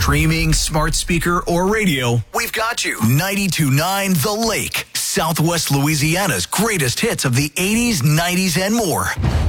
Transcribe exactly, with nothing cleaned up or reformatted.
streaming, smart speaker, or radio, we've got you. ninety-two point nine The Lake, Southwest Louisiana's greatest hits of the eighties, nineties, and more.